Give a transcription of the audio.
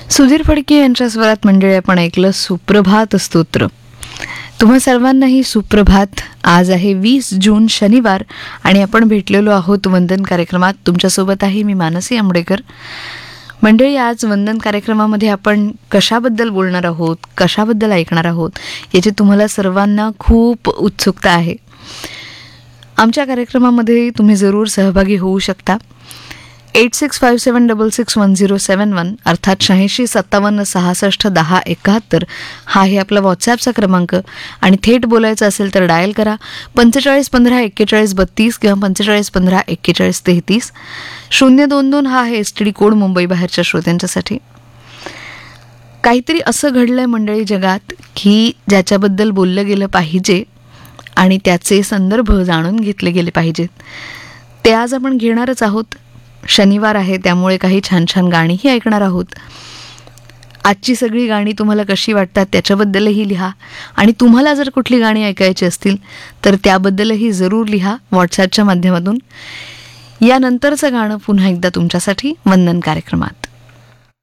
सुधीर फडके यांच्या स्वरात मंडळी आपण ऐकलं सुप्रभात स्तोत्र. तुम्हा सर्वांनाही सुप्रभात. आज आहे 20 जून शनिवार आणि आपण भेटलेलो आहोत वंदन कार्यक्रमात. तुमच्यासोबत आहे मी मानसी आंबडेकर. मंडळी, आज वंदन कार्यक्रमामध्ये आपण कशाबद्दल बोलणार आहोत, कशाबद्दल ऐकणार आहोत याची तुम्हाला सर्वांना खूप उत्सुकता आहे. आमच्या कार्यक्रमामध्ये तुम्ही जरूर सहभागी होऊ शकता. 8657661071 अर्थात 8657661071 हा आहे आपला व्हॉट्सॲपचा क्रमांक आणि थेट बोलायचं असेल तर डायल करा 45154132 किंवा 45154133. 022 हा आहे STD कोड मुंबई बाहेरच्या श्रोत्यांच्यासाठी. काहीतरी असं घडलंय मंडळी जगात की ज्याच्याबद्दल बोललं गेलं पाहिजे आणि त्याचे संदर्भ जाणून घेतले गेले पाहिजेत. ते आज आपण घेणारच आहोत. शनिवार आहे त्यामुळे काही छान छान गाणीही ऐकणार आहोत. आजची सगळी गाणी तुम्हाला कशी वाटतात त्याच्याबद्दलही लिहा आणि तुम्हाला जर कुठली गाणी ऐकायची असतील तर त्याबद्दलही जरूर लिहा व्हॉट्सॲपच्या माध्यमातून. यानंतरचं गाणं पुन्हा एकदा तुमच्यासाठी वंदन कार्यक्रमात.